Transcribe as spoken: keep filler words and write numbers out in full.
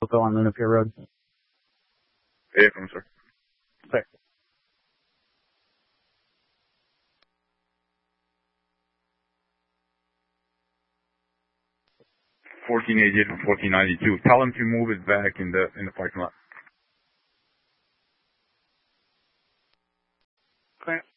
Local on Luna Pier Road. Yeah, come sir. Clear. fourteen eighty-eight and fourteen ninety-two. Tell him to move it back in the in the parking lot. Clear.